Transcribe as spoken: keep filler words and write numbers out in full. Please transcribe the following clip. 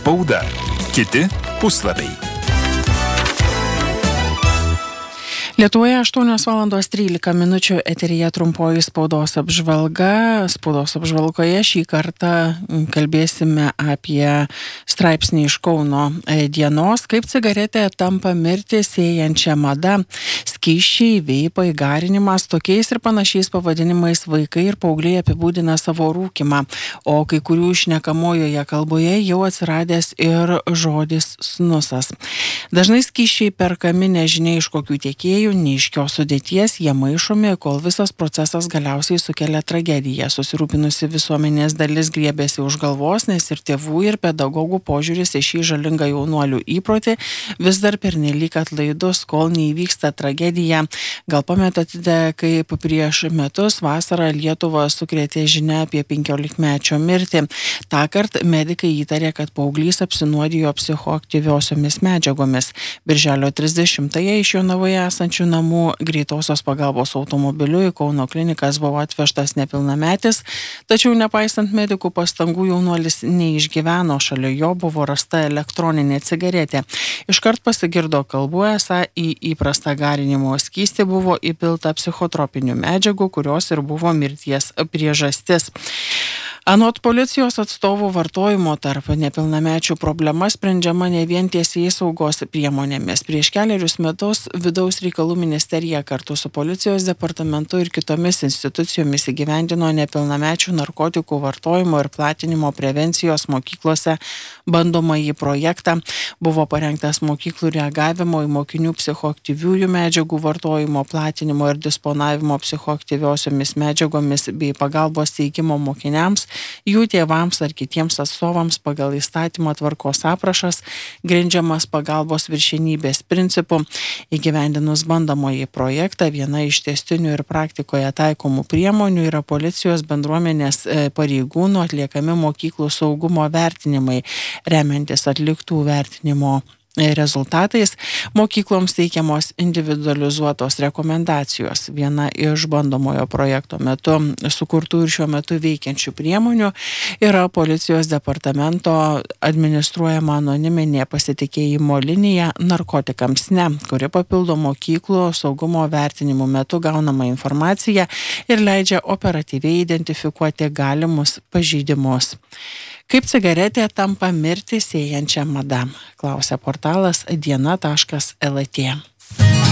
Spauda. Kiti puslapiai. Lietuvoje aštuonios valandos trylika minučių, eteryje trumpoji spaudos apžvalga. Spaudos apžvalgoje šį kartą kalbėsime apie straipsnį iš Kauno dienos, kaip cigaretė tampa mirtį sėjančia mada. Skysčiai, veipai, garinimas, tokiais ir panašiais pavadinimais vaikai ir paaugliai apibūdina savo rūkimą, o kai kurių šnekamojoje kalboje jau atsiradęs ir žodis snusas. Dažnai skysčiai perkami nežinia iš kokių tiekėjų, neiškios sudėties, jie maišomi, kol visas procesas galiausiai sukelia tragediją. Susirūpinusi visuomenės dalis griebėsi už galvos, nes ir tėvų, ir pedagogų požiūris į šį žalingą jaunuolių įprotį vis dar pernelyg atlaidus, kol neįvyksta tragedija. Gal pamenate, kaip prieš metus vasarą Lietuvą sukrėtė žinia apie penkiolikmečio mirtį. Tąkart medikai įtarė, kad paauglys apsinuodijo psichoaktyviosiomis medžiagomis. Birželio trisdešimtąją iš Jonavoje esančių namų greitosios pagalbos automobiliu į Kauno klinikas buvo atvežtas nepilnametis, tačiau nepaisant medikų pastangų jaunuolis neišgyveno, šalia jo buvo rasta elektroninė cigaretė. Iškart pasigirdo kalbų, esą į įprastą garinimo skystį buvo įpilta psichotropinių medžiagų, kurios ir buvo mirties priežastis. Anot policijos atstovų, vartojimo tarp nepilnamečių problema sprendžiama ne vien teisėjais saugos priemonėmis. Prieš keliarius metus Vidaus reikalų ministerija kartu su policijos departamentu ir kitomis institucijomis įgyvendino nepilnamečių narkotikų vartojimo ir platinimo prevencijos mokyklose bandomąjį projektą. Buvo parengtas mokyklų reagavimo į mokinių psichoaktyviųjų medžiagų vartojimo, platinimo ir disponavimo psichoaktyviosiomis medžiagomis bei pagalbos teikimo mokiniams, jų tėvams ar kitiems atstovams pagal įstatymo tvarkos aprašas, grindžiamas pagalbos viršenybės principu. Įgyvendinus bandomąjį projektą, viena iš tęstinių ir praktikoje taikomų priemonių yra policijos bendruomenės pareigūnų atliekami mokyklų saugumo vertinimai. Remiantis atliktų vertinimo rezultatais, mokykloms teikiamos individualizuotos rekomendacijos. Viena iš bandomojo projekto metu sukurtų ir šiuo metu veikiančių priemonių yra policijos departamento administruojama anoniminė pasitikėjimo linija narkotikams ne, kuri papildo mokyklų saugumo vertinimų metu gaunamą informaciją ir leidžia operatyviai identifikuoti galimus pažeidimus. Kaip cigaretė tampa mirtį sėjančia mada? Klausia portalas diena taškas lt.